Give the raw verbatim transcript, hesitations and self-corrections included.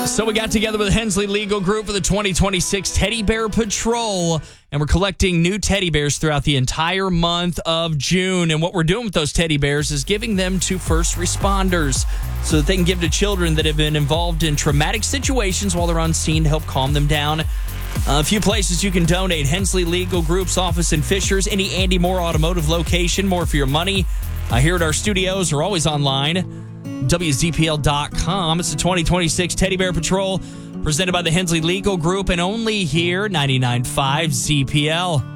So we got together with Hensley Legal Group for the twenty twenty-six Teddy Bear Patrol, and we're collecting new teddy bears throughout the entire month of June. And what we're doing with those teddy bears is giving them to first responders so that they can give to children that have been involved in traumatic situations while they're on scene to help calm them down. A few places you can donate: Hensley Legal Group's office in Fishers, any Andy Moore Automotive location, more for your money. Uh, here at our studios or always online, W Z P L dot com. It's the twenty twenty-six Teddy Bear Patrol presented by the Hensley Legal Group and only here, ninety-nine point five Z P L.